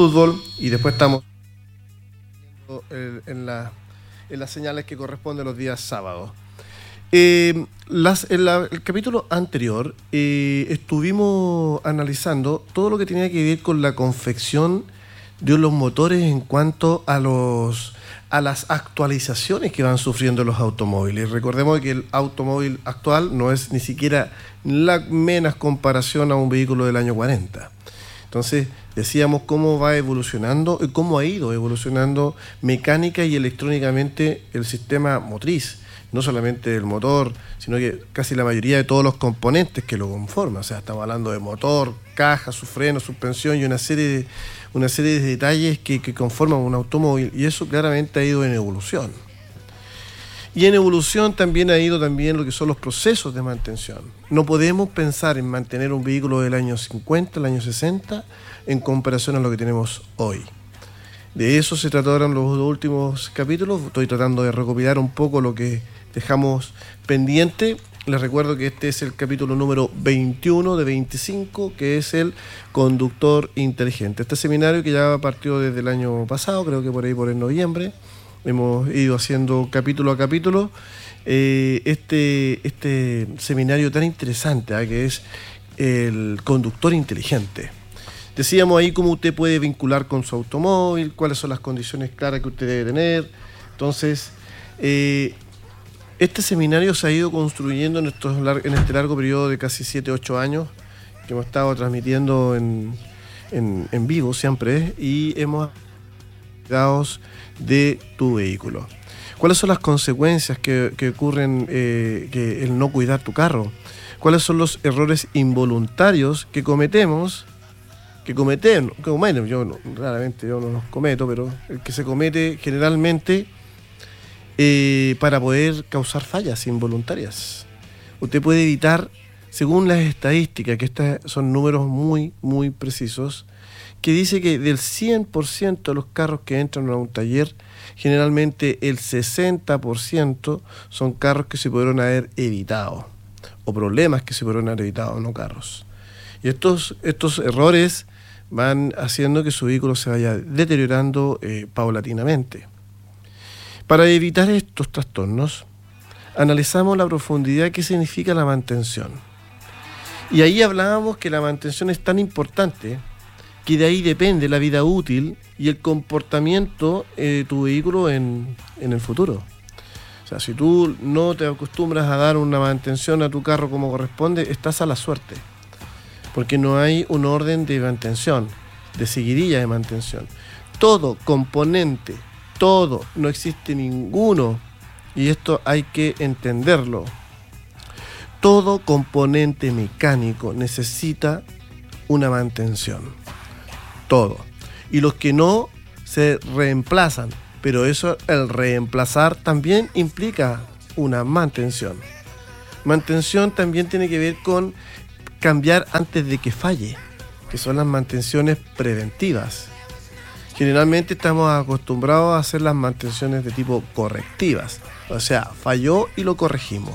fútbol y después estamos en las señales que corresponden los días sábados. El capítulo anterior estuvimos analizando todo lo que tenía que ver con la confección de los motores en cuanto a las actualizaciones que van sufriendo los automóviles. Recordemos que el automóvil actual no es ni siquiera la menos comparación a un vehículo del año 40. Entonces decíamos cómo va evolucionando y cómo ha ido evolucionando mecánica y electrónicamente el sistema motriz. No solamente el motor, sino que casi la mayoría de todos los componentes que lo conforman. O sea, estamos hablando de motor, caja, su freno, suspensión y una serie de detalles que conforman un automóvil, y eso claramente ha ido en evolución. Y en evolución también ha ido lo que son los procesos de mantención. No podemos pensar en mantener un vehículo del año 50, el año 60, en comparación a lo que tenemos hoy. De eso se trataron los últimos capítulos. Estoy tratando de recopilar un poco lo que dejamos pendiente. Les recuerdo que este es el capítulo número 21 de 25, que es el conductor inteligente. Este seminario que ya partió desde el año pasado, creo que por el noviembre. Hemos ido haciendo capítulo a capítulo este seminario tan interesante, que es el conductor inteligente. Decíamos ahí cómo usted puede vincular con su automóvil, cuáles son las condiciones claras que usted debe tener. Entonces, este seminario se ha ido construyendo en este largo periodo de casi 7-8 años que hemos estado transmitiendo en vivo siempre, y hemos dados de tu vehículo. ¿Cuáles son las consecuencias que ocurren que el no cuidar tu carro? ¿Cuáles son los errores involuntarios que cometemos? Raramente yo no los cometo, pero el que se comete generalmente para poder causar fallas involuntarias. Usted puede evitar, según las estadísticas, que estos son números muy, muy precisos, que dice que del 100% de los carros que entran a un taller, generalmente el 60% son carros que se pudieron haber evitado, o problemas que se pudieron haber evitado, no carros. Y estos errores van haciendo que su vehículo se vaya deteriorando paulatinamente. Para evitar estos trastornos, analizamos la profundidad que significa la mantención. Y ahí hablábamos que la mantención es tan importante que de ahí depende la vida útil y el comportamiento de tu vehículo en el futuro. O sea, si tú no te acostumbras a dar una mantención a tu carro como corresponde, estás a la suerte, porque no hay un orden de mantención, de seguidilla de mantención. Todo componente, no existe ninguno, y esto hay que entenderlo. Todo componente mecánico necesita una mantención. Todo. Y los que no se reemplazan, pero el reemplazar también implica una mantención. Mantención también tiene que ver con cambiar antes de que falle, que son las mantenciones preventivas. Generalmente estamos acostumbrados a hacer las mantenciones de tipo correctivas, o sea, falló y lo corregimos.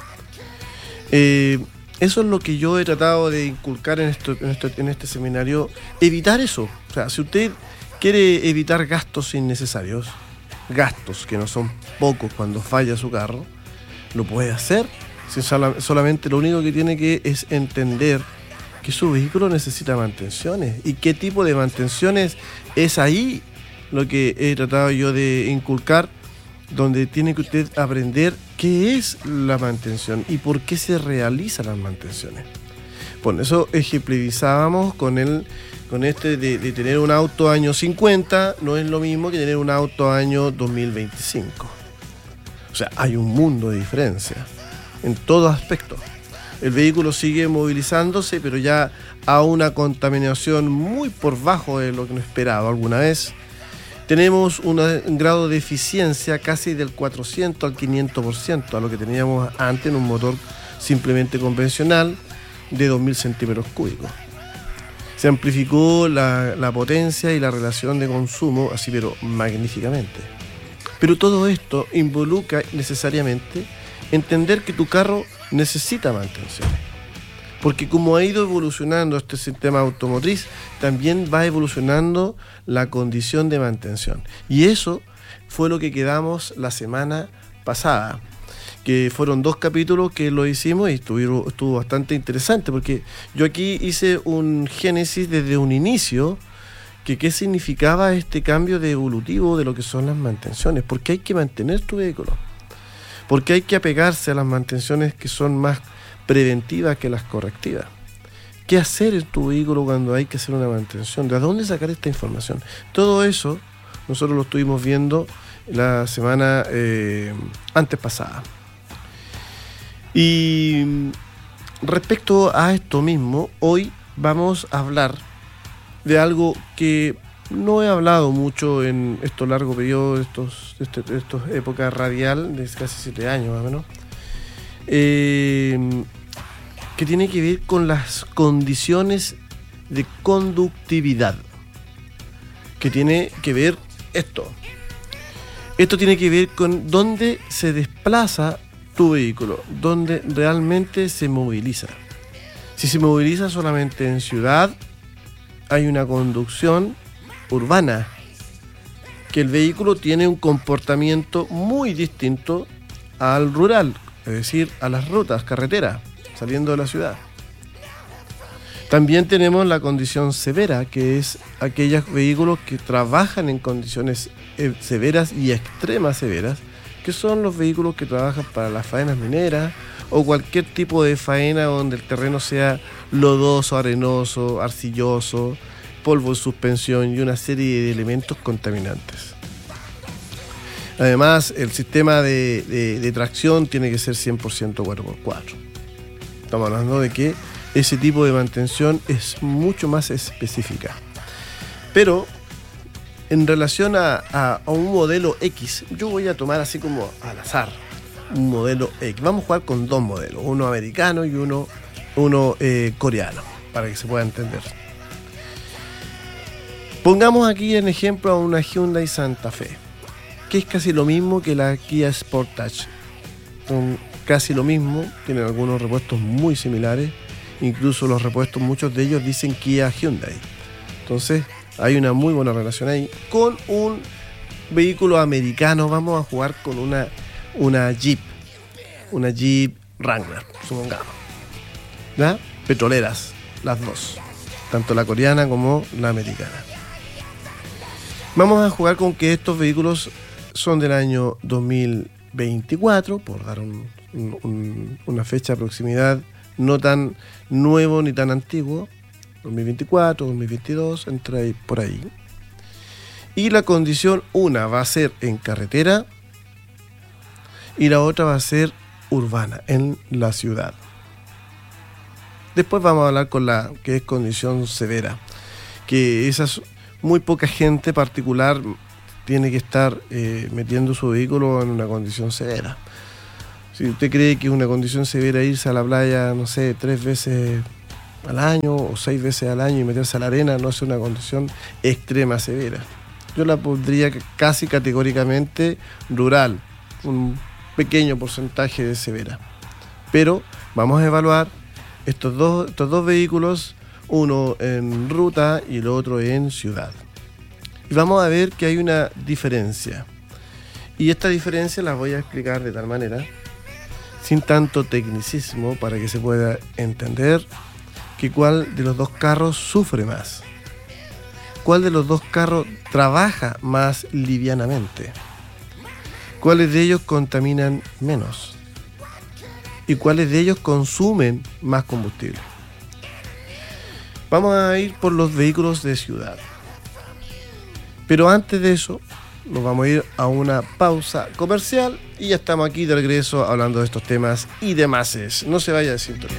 Eso es lo que yo he tratado de inculcar en este seminario, evitar eso. O sea, si usted quiere evitar gastos innecesarios, gastos que no son pocos cuando falla su carro, lo puede hacer. Si solamente lo único que tiene que es entender que su vehículo necesita mantenciones y qué tipo de mantenciones es ahí lo que he tratado yo de inculcar, donde tiene que usted aprender qué es la mantención y por qué se realizan las mantenciones. Por eso ejemplifizábamos con este de tener un auto año 50, no es lo mismo que tener un auto año 2025. O sea, hay un mundo de diferencia en todo aspecto. El vehículo sigue movilizándose, pero ya a una contaminación muy por bajo de lo que nos esperaba alguna vez. Tenemos un grado de eficiencia casi del 400 al 500% a lo que teníamos antes en un motor simplemente convencional de 2000 centímetros cúbicos. Se amplificó la potencia y la relación de consumo, así pero magníficamente. Pero todo esto involucra necesariamente entender que tu carro necesita mantenciones. Porque como ha ido evolucionando este sistema automotriz, también va evolucionando la condición de mantención. Y eso fue lo que quedamos la semana pasada, que fueron 2 capítulos que lo hicimos y estuvo bastante interesante, porque yo aquí hice un génesis desde un inicio, que qué significaba este cambio de evolutivo de lo que son las mantenciones, porque hay que mantener tu vehículo, porque hay que apegarse a las mantenciones que son más preventivas que las correctivas. ¿Qué hacer en tu vehículo cuando hay que hacer una mantención? ¿De dónde sacar esta información? Todo eso nosotros lo estuvimos viendo la semana antes pasada. Y respecto a esto mismo, hoy vamos a hablar de algo que no he hablado mucho en estos largos periodos, estos época radial, de casi 7 años más o menos, que tiene que ver con las condiciones de conductividad, que tiene que ver esto tiene que ver con dónde se desplaza tu vehículo, dónde realmente se moviliza. Si se moviliza solamente en ciudad, hay una conducción urbana, que el vehículo tiene un comportamiento muy distinto al rural, es decir, a las rutas, carreteras, saliendo de la ciudad. También tenemos la condición severa, que es aquellos vehículos que trabajan en condiciones severas y extremas severas, que son los vehículos que trabajan para las faenas mineras o cualquier tipo de faena donde el terreno sea lodoso, arenoso, arcilloso, polvo en suspensión y una serie de elementos contaminantes. Además, el sistema de tracción tiene que ser 100% 4x4. Estamos hablando de que ese tipo de mantención es mucho más específica. Pero en relación a un modelo X, yo voy a tomar así como al azar un modelo X. Vamos a jugar con 2 modelos, uno americano y uno coreano, para que se pueda entender. Pongamos aquí en ejemplo a una Hyundai Santa Fe, que es casi lo mismo que la Kia Sportage. Son casi lo mismo, tienen algunos repuestos muy similares, incluso los repuestos, muchos de ellos dicen Kia Hyundai. Entonces hay una muy buena relación ahí. Con un vehículo americano vamos a jugar con una Jeep Wrangler, supongamos, ¿ya? Petroleras, las dos, tanto la coreana como la americana. Vamos a jugar con que estos vehículos son del año 2024, por dar una fecha de proximidad, no tan nuevo ni tan antiguo, 2024, 2022, entre ahí, por ahí. Y la condición, una va a ser en carretera y la otra va a ser urbana, en la ciudad. Después vamos a hablar con la que es condición severa, que esas muy poca gente particular tiene que estar metiendo su vehículo en una condición severa. Si usted cree que es una condición severa irse a la playa, no sé, 3 veces al año o 6 veces al año y meterse a la arena, no es una condición extrema severa. Yo la pondría casi categóricamente rural, un pequeño porcentaje de severa. Pero vamos a evaluar estos dos vehículos, uno en ruta y el otro en ciudad. Y vamos a ver que hay una diferencia. Y esta diferencia la voy a explicar de tal manera, sin tanto tecnicismo, para que se pueda entender que cuál de los dos carros sufre más. ¿Cuál de los dos carros trabaja más livianamente? ¿Cuáles de ellos contaminan menos? ¿Y cuáles de ellos consumen más combustible? Vamos a ir por los vehículos de ciudad. Pero antes de eso, nos vamos a ir a una pausa comercial y ya estamos aquí de regreso hablando de estos temas y demás. No se vaya de sintonía.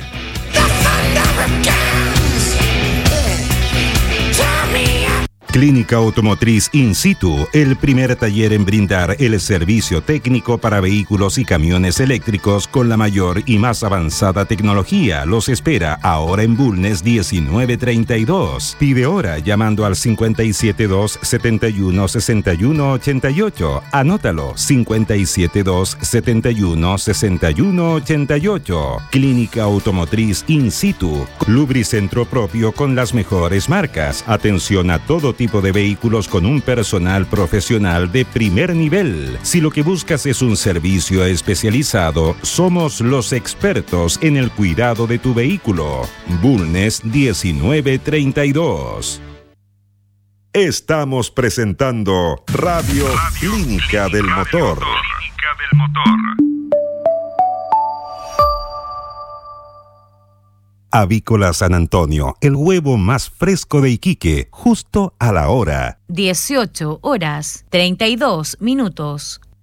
Clínica Automotriz In Situ, el primer taller en brindar el servicio técnico para vehículos y camiones eléctricos con la mayor y más avanzada tecnología. Los espera ahora en Bulnes 1932. Pide hora llamando al 572 71 61 88. Anótalo, 572 71 61 88. Clínica Automotriz In Situ, lubricentro propio con las mejores marcas. Atención a todo tipo de vehículos con un personal profesional de primer nivel. Si lo que buscas es un servicio especializado, somos los expertos en el cuidado de tu vehículo. Bulnes 1932. Estamos presentando Radio Clínica del Motor. Avícola San Antonio, el huevo más fresco de Iquique, justo a la hora. 18 horas 32 minutos.